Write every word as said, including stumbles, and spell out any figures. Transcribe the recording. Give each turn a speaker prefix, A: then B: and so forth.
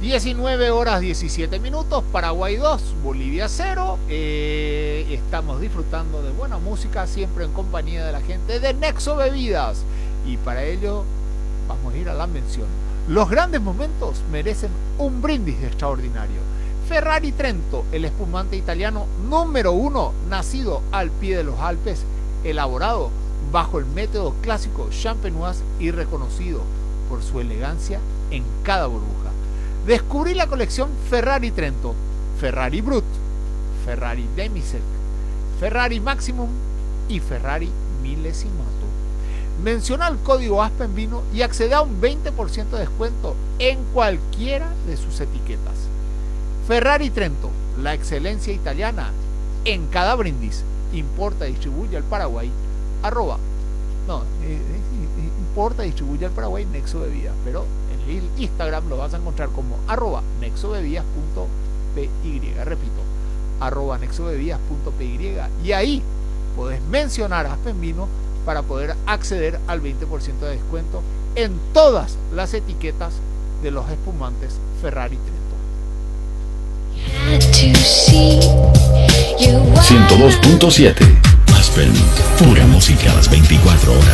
A: diecinueve horas diecisiete minutos, Paraguay dos, Bolivia cero. Eh, estamos disfrutando de buena música, siempre en compañía de la gente de Nexo Bebidas. Y para ello vamos a ir a la mención. Los grandes momentos merecen un brindis extraordinario. Ferrari Trento, el espumante italiano número uno, nacido al pie de los Alpes, elaborado bajo el método clásico champenoise y reconocido por su elegancia en cada burbuja. Descubrí la colección Ferrari Trento, Ferrari Brut, Ferrari Demisec, Ferrari Maximum y Ferrari Millesimato. Menciona el código ASPENVINO y accede a un veinte por ciento de descuento en cualquiera de sus etiquetas. Ferrari Trento, la excelencia italiana en cada brindis. Importa y distribuye al Paraguay, arroba, no, eh, eh, importa y distribuye al Paraguay Nexo Bebidas, pero en el Instagram lo vas a encontrar como arroba nexobebidas.py, repito, arroba nexobebidas.py, y ahí podés mencionar ASPENVINO para poder acceder al veinte por ciento de descuento en todas las etiquetas de los espumantes Ferrari Trento.
B: ciento dos punto siete Aspen, pura música a las veinticuatro horas.